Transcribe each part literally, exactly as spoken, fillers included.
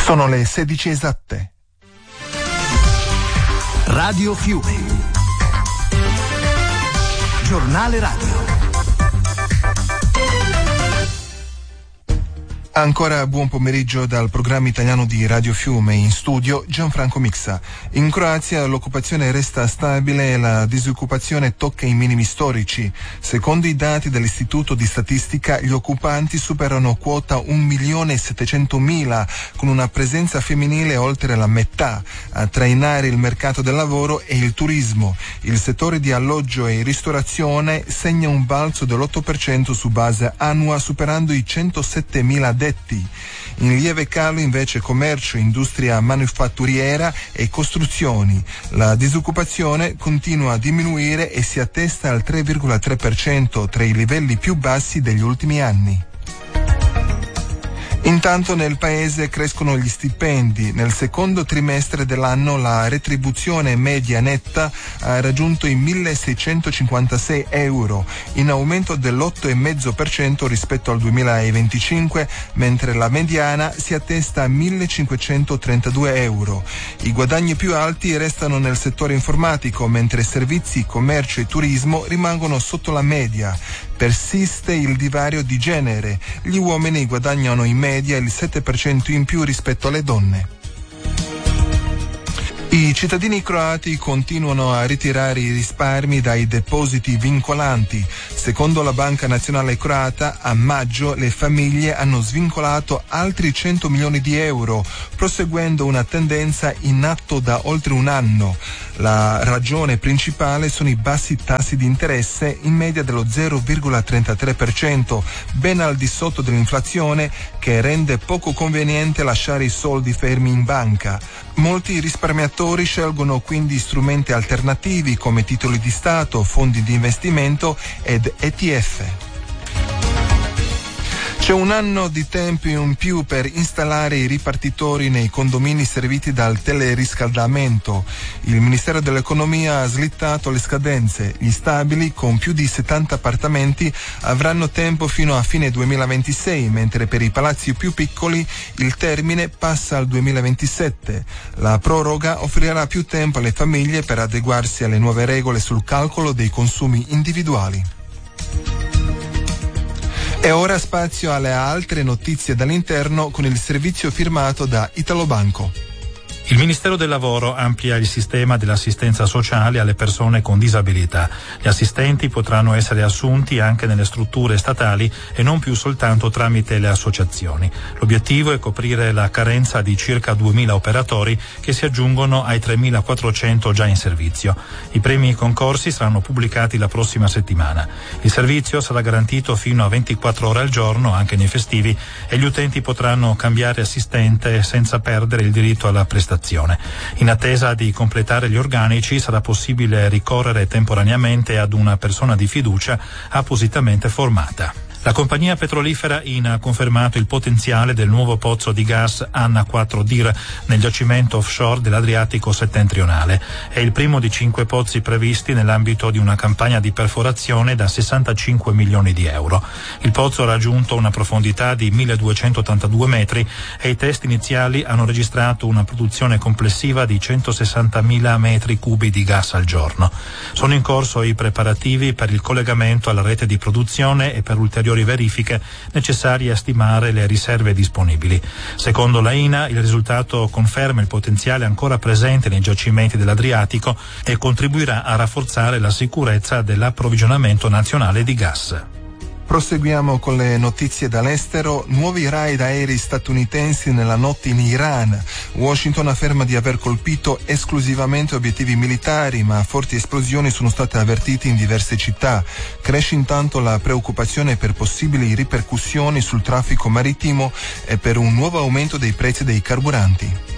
Sono le sedici esatte. Radio Fiume. Giornale radio. Ancora buon pomeriggio dal programma italiano di Radio Fiume, in studio Gianfranco Mixa. In Croazia l'occupazione resta stabile e la disoccupazione tocca i minimi storici. Secondo i dati dell'Istituto di Statistica, gli occupanti superano quota un milione e settecentomila, con una presenza femminile oltre la metà. A trainare il mercato del lavoro e il turismo. Il settore di alloggio e ristorazione segna un balzo dell'otto per cento su base annua, superando i centosettemila addetti. In lieve calo invece commercio, industria manifatturiera e costruzioni. La disoccupazione continua a diminuire e si attesta al tre virgola tre per cento, tra i livelli più bassi degli ultimi anni. Intanto nel paese crescono gli stipendi. Nel secondo trimestre dell'anno la retribuzione media netta ha raggiunto i milleseicentocinquantasei euro, in aumento dell'otto virgola cinque per cento rispetto al duemilaventicinque, mentre la mediana si attesta a millecinquecentotrentadue euro. I guadagni più alti restano nel settore informatico, mentre servizi, commercio e turismo rimangono sotto la media. Persiste il divario di genere. Gli uomini guadagnano in media il sette per cento in più rispetto alle donne. I cittadini croati continuano a ritirare i risparmi dai depositi vincolanti. Secondo la Banca Nazionale Croata, a maggio le famiglie hanno svincolato altri cento milioni di euro, proseguendo una tendenza in atto da oltre un anno. La ragione principale sono i bassi tassi di interesse, in media dello zero virgola trentatré per cento, ben al di sotto dell'inflazione, che rende poco conveniente lasciare i soldi fermi in banca. Molti risparmiatori scelgono quindi strumenti alternativi come titoli di Stato, fondi di investimento ed E T F. C'è un anno di tempo in più per installare i ripartitori nei condomini serviti dal teleriscaldamento. Il Ministero dell'Economia ha slittato le scadenze. Gli stabili con più di settanta appartamenti avranno tempo fino a fine duemilaventisei, mentre per i palazzi più piccoli il termine passa al duemilaventisette. La proroga offrirà più tempo alle famiglie per adeguarsi alle nuove regole sul calcolo dei consumi individuali. E ora spazio alle altre notizie dall'interno con il servizio firmato da Italobanco. Il Ministero del Lavoro amplia il sistema dell'assistenza sociale alle persone con disabilità. Gli assistenti potranno essere assunti anche nelle strutture statali e non più soltanto tramite le associazioni. L'obiettivo è coprire la carenza di circa duemila operatori che si aggiungono ai tremilaquattrocento già in servizio. I primi concorsi saranno pubblicati la prossima settimana. Il servizio sarà garantito fino a ventiquattro ore al giorno, anche nei festivi, e gli utenti potranno cambiare assistente senza perdere il diritto alla prestazione. In attesa di completare gli organici sarà possibile ricorrere temporaneamente ad una persona di fiducia appositamente formata. La compagnia petrolifera I N ha confermato il potenziale del nuovo pozzo di gas Anna quattro Dir nel giacimento offshore dell'Adriatico settentrionale. È il primo di cinque pozzi previsti nell'ambito di una campagna di perforazione da sessantacinque milioni di euro. Il pozzo ha raggiunto una profondità di milleduecentottantadue metri e i test iniziali hanno registrato una produzione complessiva di centosessantamila metri cubi di gas al giorno. Sono in corso i preparativi per il collegamento alla rete di produzione e per ulteriori verifiche necessarie a stimare le riserve disponibili. Secondo la I N A, il risultato conferma il potenziale ancora presente nei giacimenti dell'Adriatico e contribuirà a rafforzare la sicurezza dell'approvvigionamento nazionale di gas. Proseguiamo con le notizie dall'estero. Nuovi raid aerei statunitensi nella notte in Iran. Washington afferma di aver colpito esclusivamente obiettivi militari, ma forti esplosioni sono state avvertite in diverse città. Cresce intanto la preoccupazione per possibili ripercussioni sul traffico marittimo e per un nuovo aumento dei prezzi dei carburanti.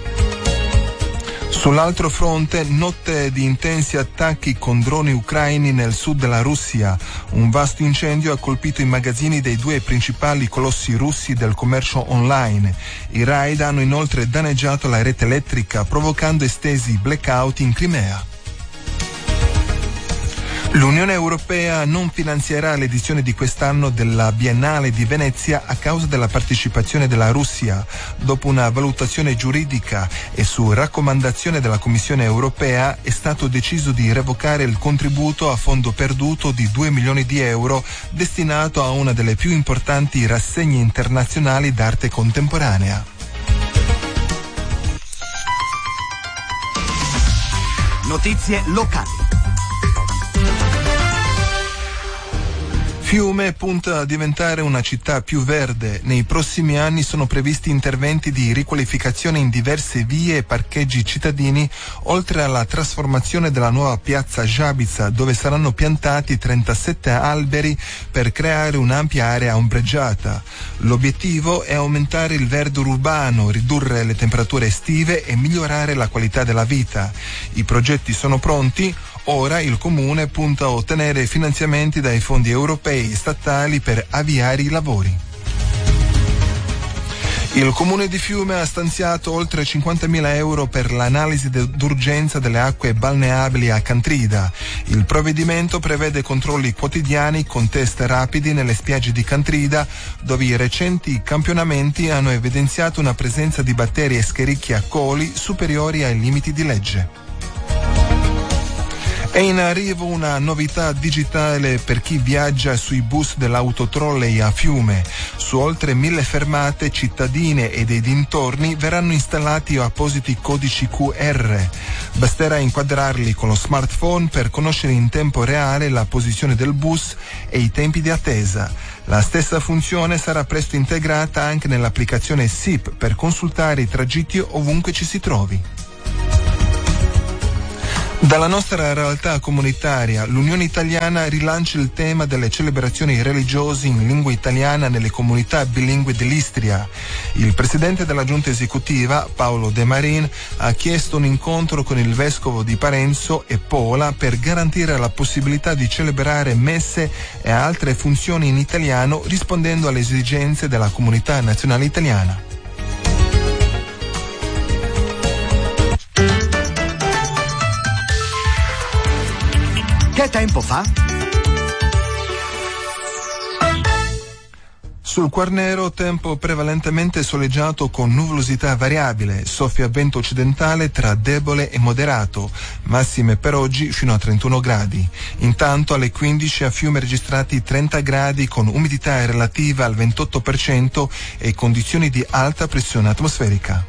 Sull'altro fronte, notte di intensi attacchi con droni ucraini nel sud della Russia. Un vasto incendio ha colpito i magazzini dei due principali colossi russi del commercio online. I raid hanno inoltre danneggiato la rete elettrica, provocando estesi blackout in Crimea. L'Unione Europea non finanzierà l'edizione di quest'anno della Biennale di Venezia a causa della partecipazione della Russia. Dopo una valutazione giuridica e su raccomandazione della Commissione Europea è stato deciso di revocare il contributo a fondo perduto di due milioni di euro destinato a una delle più importanti rassegne internazionali d'arte contemporanea. Notizie locali. Fiume punta a diventare una città più verde. Nei prossimi anni sono previsti interventi di riqualificazione in diverse vie e parcheggi cittadini, oltre alla trasformazione della nuova piazza Giabica, dove saranno piantati trentasette alberi per creare un'ampia area ombreggiata. L'obiettivo è aumentare il verde urbano, ridurre le temperature estive e migliorare la qualità della vita. I progetti sono pronti. Ora il Comune punta a ottenere finanziamenti dai fondi europei e statali per avviare i lavori. Il Comune di Fiume ha stanziato oltre cinquantamila euro per l'analisi d'urgenza delle acque balneabili a Cantrida. Il provvedimento prevede controlli quotidiani con test rapidi nelle spiagge di Cantrida, dove i recenti campionamenti hanno evidenziato una presenza di batteri Escherichia coli superiori ai limiti di legge. È in arrivo una novità digitale per chi viaggia sui bus dell'autotrolley a Fiume. Su oltre mille fermate cittadine e dei dintorni verranno installati appositi codici Q R. Basterà inquadrarli con lo smartphone per conoscere in tempo reale la posizione del bus e i tempi di attesa. La stessa funzione sarà presto integrata anche nell'applicazione S I P per consultare i tragitti ovunque ci si trovi. Dalla nostra realtà comunitaria, l'Unione Italiana rilancia il tema delle celebrazioni religiose in lingua italiana nelle comunità bilingue dell'Istria. Il presidente della giunta esecutiva, Paolo De Marin, ha chiesto un incontro con il vescovo di Parenzo e Pola per garantire la possibilità di celebrare messe e altre funzioni in italiano rispondendo alle esigenze della comunità nazionale italiana. Che tempo fa? Sul Quarnero tempo prevalentemente soleggiato con nuvolosità variabile, soffia vento occidentale tra debole e moderato, massime per oggi fino a trentuno gradi. Intanto alle quindici a Fiume registrati trenta gradi con umidità relativa al ventotto per cento e condizioni di alta pressione atmosferica.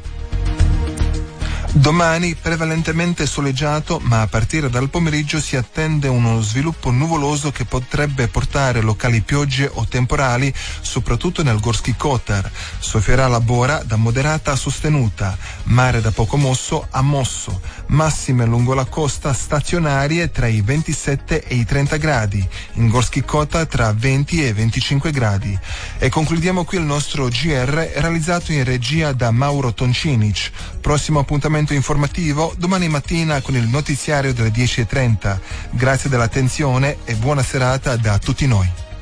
Domani prevalentemente soleggiato, ma a partire dal pomeriggio si attende uno sviluppo nuvoloso che potrebbe portare locali piogge o temporali, soprattutto nel Gorski Kotar. Soffierà la bora da moderata a sostenuta, mare da poco mosso a mosso, massime lungo la costa stazionarie tra i ventisette e i trenta gradi, in Gorski Kotar tra venti e venticinque gradi. E concludiamo qui il nostro G R realizzato in regia da Mauro Toncinic. Prossimo appuntamento informativo domani mattina con il notiziario delle dieci e trenta. Grazie dell'attenzione e buona serata da tutti noi.